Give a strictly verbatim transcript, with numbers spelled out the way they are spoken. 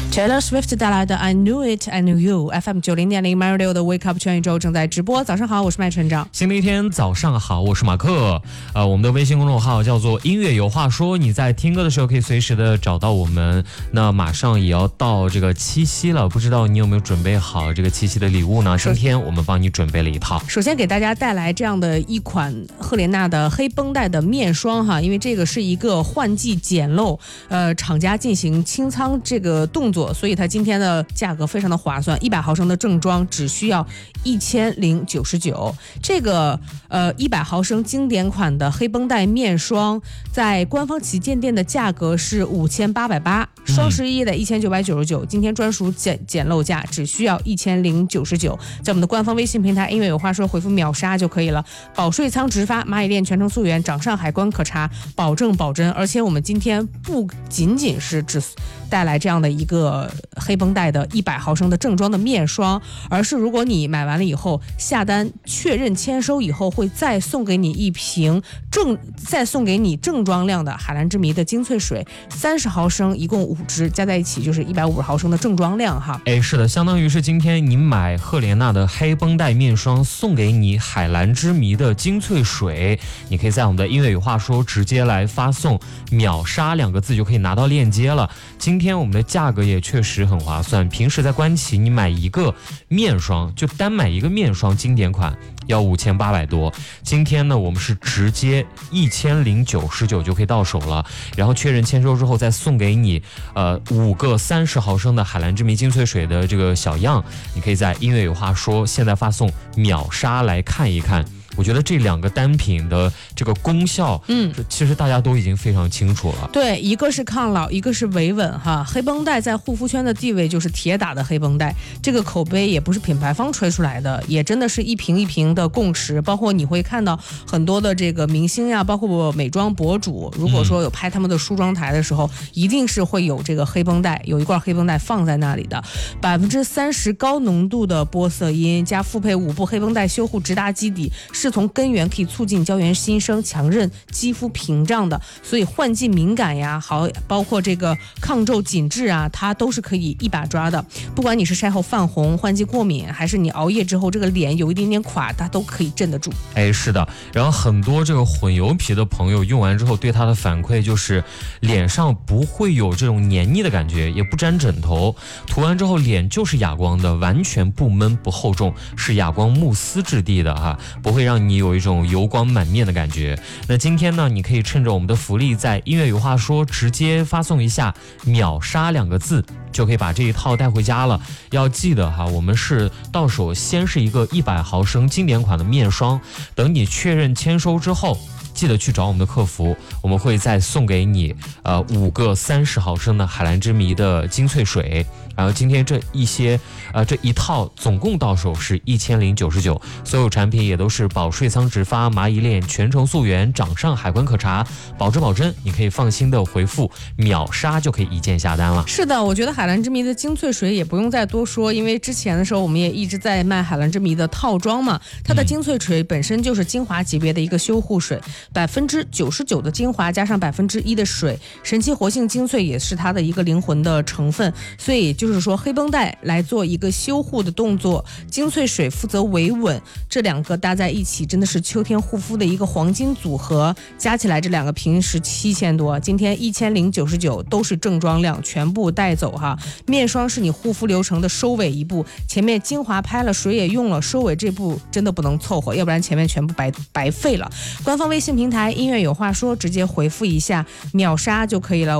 Taylor Swift 带来的 I Knew It, I Knew You F M 九零点零 Mario 的 Wake Up 全宇宙正在直播。早上好，我是麦船长。 新的一天早上好，我是马克。呃，我们的微信公众号叫做音乐有话说，你在听歌的时候可以随时的找到我们。那马上也要到这个七夕了，不知道你有没有准备好这个七夕的礼物呢？今天我们帮你准备了一套。 首先给大家带来这样的一款赫莲娜的黑绷带的面霜哈，因为这个是一个换季简陋，呃，厂家进行清仓这个动作。所以它今天的价格非常的划算，一百毫升的正装只需要一千零九十九。这个呃一百毫升经典款的黑绷带面霜，在官方旗舰店的价格是五千八百八，双十一的一千九百九十九，今天专属简简陋价只需要一千零九十九。在我们的官方微信平台音乐有话说回复秒杀就可以了。保税仓直发，蚂蚁链全程溯源，掌上海关可查，保证保真。而且我们今天不仅仅是只带来这样的一个黑绷带的一百毫升的正装的面霜，而是如果你买完了以后下单确认签收以后，会再送给你一瓶正再送给你正装量的海蓝之谜的精粹水，三十毫升，一共五支，加在一起就是一百五十毫升的正装量哈。 哎，是的，相当于是今天你买赫莲娜的黑绷带面霜，送给你海蓝之谜的精粹水，你可以在我们的音乐有话说直接来发送秒杀两个字就可以拿到链接了。今天我们的价格也确实很划算，平时在官旗你买一个面霜，就单买一个面霜经典款要五千八百多，今天呢我们是直接一千零九十九就可以到手了，然后确认签收之后再送给你呃五个三十毫升的海蓝之谜精粹水的这个小样，你可以在音乐有话说现在发送秒杀来看一看。我觉得这两个单品的这个功效，嗯，其实大家都已经非常清楚了。 对，一个是抗老，一个是维稳哈。黑绷带在护肤圈的地位就是铁打的黑绷带，这个口碑也不是品牌方吹出来的，也真的是一瓶一瓶的共识。包括你会看到很多的这个明星呀，包括美妆博主，如果说有拍他们的梳妆台的时候，嗯、一定是会有这个黑绷带，有一罐黑绷带放在那里的。百分之三十高浓度的玻色因加复配五步黑绷带修护直达基底。是从根源可以促进胶原新生，强韧肌肤屏障的，所以换季敏感呀，好，包括这个抗皱紧致啊，它都是可以一把抓的。不管你是晒后泛红、换季过敏，还是你熬夜之后这个脸有一点点垮，它都可以镇得住。 哎，是的。然后很多这个混油皮的朋友用完之后，对它的反馈就是脸上不会有这种黏腻的感觉，也不沾枕头，涂完之后脸就是哑光的，完全不闷不厚重，是哑光慕斯质地的哈，不会让让你有一种油光满面的感觉。那今天呢，你可以趁着我们的福利，在音乐有话说直接发送一下秒杀两个字，就可以把这一套带回家了。要记得哈，我们是到手先是一个一百毫升经典款的面霜，等你确认签收之后，记得去找我们的客服，我们会再送给你呃五个三十毫升的海蓝之谜的精粹水。然后今天这一些呃这一套总共到手是一千零九十九，所有产品也都是保税仓直发，蚂蚁链全程溯源，掌上海关可查，保质保真，你可以放心的回复秒杀就可以一键下单了。 是的，我觉得海蓝之谜的精粹水也不用再多说，因为之前的时候我们也一直在卖海蓝之谜的套装嘛，它的精粹水本身就是精华级别的一个修护水，百分之九十九的精华加上百分之一的水，神奇活性精粹也是它的一个灵魂的成分，所以就是说黑绷带来做一个修护的动作，精粹水负责维稳，这两个搭在一起真的是秋天护肤的一个黄金组合，加起来这两个平时七千多，今天一千零九十九都是正装量，全部带走哈。面霜是你护肤流程的收尾一步，前面精华拍了，水也用了，收尾这步真的不能凑合，要不然前面全部白白费了。官方微信平台音乐有话说直接回复一下秒杀就可以了。